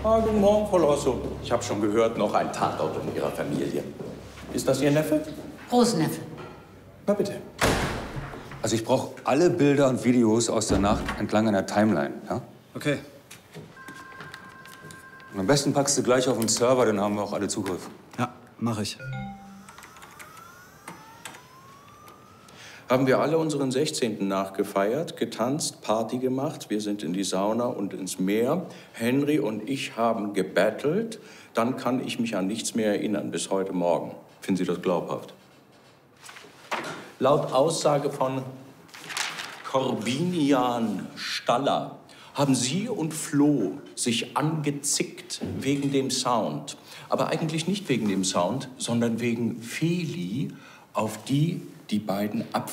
Ah, guten Morgen, Frau Losso. Ich habe schon gehört, noch ein Tatort in Ihrer Familie. Ist das Ihr Neffe? Großneffe. Na bitte. Also ich brauche alle Bilder und Videos aus der Nacht entlang einer Timeline, ja? Okay. Und am besten packst du gleich auf den Server, dann haben wir auch alle Zugriff. Ja, mache ich. Haben wir alle unseren 16. nachgefeiert, getanzt, Party gemacht. Wir sind in die Sauna und ins Meer. Henry und ich haben gebettelt. Dann kann ich mich an nichts mehr erinnern bis heute Morgen. Finden Sie das glaubhaft? Laut Aussage von Corbinian Staller haben Sie und Flo sich angezickt wegen dem Sound. Aber eigentlich nicht wegen dem Sound, sondern wegen Feli, auf die die beiden abfahren.